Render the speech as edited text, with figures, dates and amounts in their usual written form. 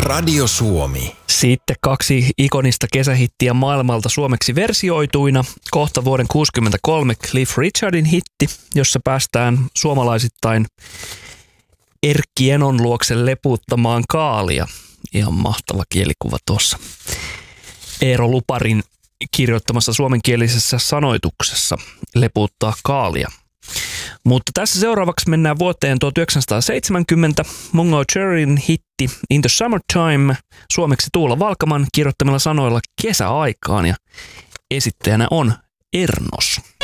Radio Suomi. Sitten 2 ikonista kesähittiä maailmalta suomeksi versioituina. Kohta vuoden 1963 Cliff Richardin hitti, jossa päästään suomalaisittain Erkki Enon luokse lepuuttamaan kaalia. Ihan mahtava kielikuva tuossa. Eero Luparin kirjoittamassa suomenkielisessä sanoituksessa lepuuttaa kaalia. Mutta tässä seuraavaksi mennään vuoteen 1970. Mungo Jerryn hitti In the Summertime, suomeksi Tuula Valkaman kirjoittamilla sanoilla kesäaikaan, ja esittäjänä on Ernos.